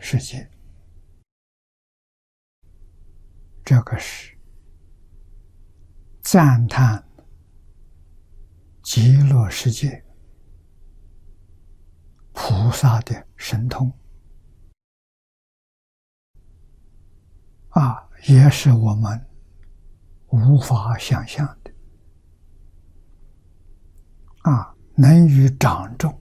世界，这个是赞叹极乐世界菩萨的神通也是我们无法想象的能与掌众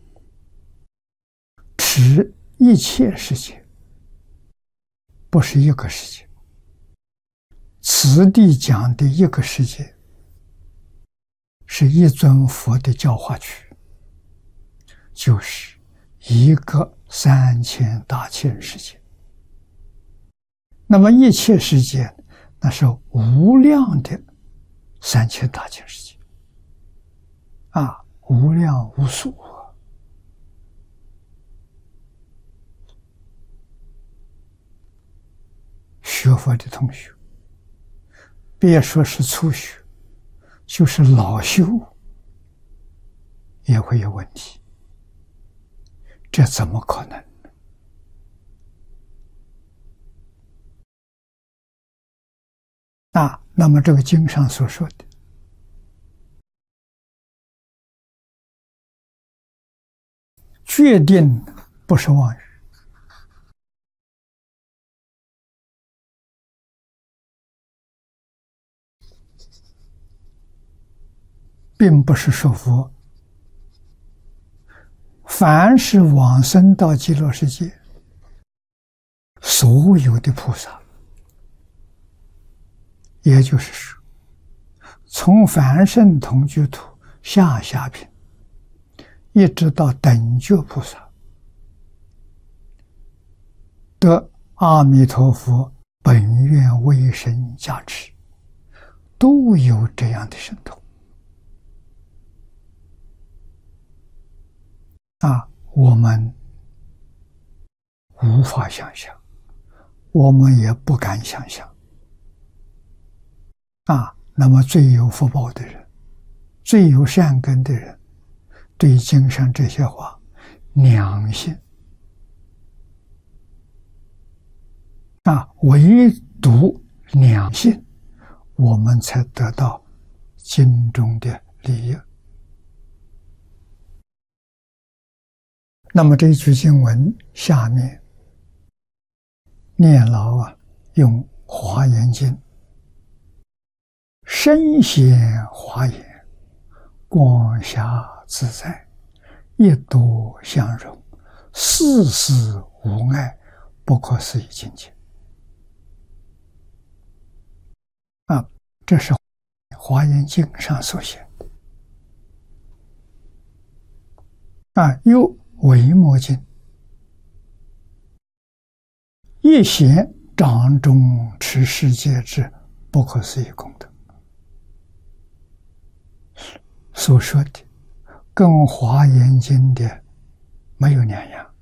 持一切世界，不是一个世界。此地讲的一个世界，是一尊佛的教化区，就是一个3000大千世界。那么一切世界，那是无量的3000大千世界无量无数学佛的同学，别说是初学，就是老修也会有问题，这怎么可能？那么这个经上所说的决定不是妄语，并不是说佛凡是往生到极乐世界，所有的菩萨，也就是说，从凡圣同居土下品，一直到等觉菩萨，得阿弥陀佛本愿威神加持，都有这样的神通我们无法想象，我们也不敢想象那么最有福报的人，最有善根的人，对经上这些话良信唯独良信，我们才得到经中的利益。那么这一句经文下面，念老用华严经深显华严，光霞自在，一朵相融，事事无碍，不可思议境界这是华严经上所写的又维摩经一显掌中持世界之不可思议功德，所说的跟华严经的没有两样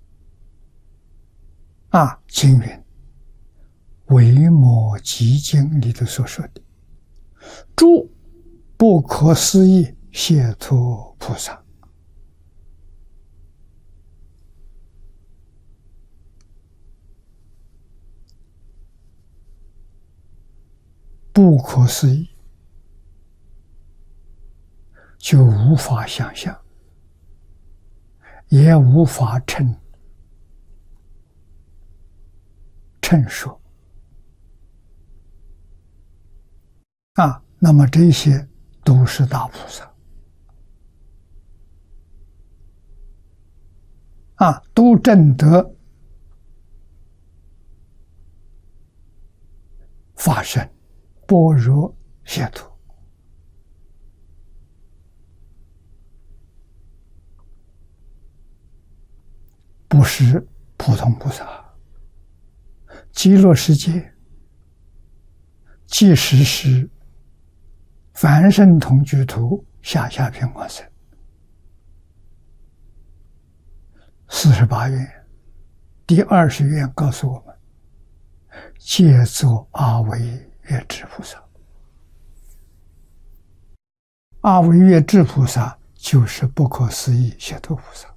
经云维摩诘经里头所说的诸不可思议解脱菩萨，不可思议就无法想象，也无法称说那么这些都是大菩萨都证得法身般若解脱不是普通菩萨。极乐世界即使是凡圣同居土下品往生48愿，第20愿告诉我们，皆作阿惟越致菩萨。阿惟越致菩萨就是不可思议解脱菩萨。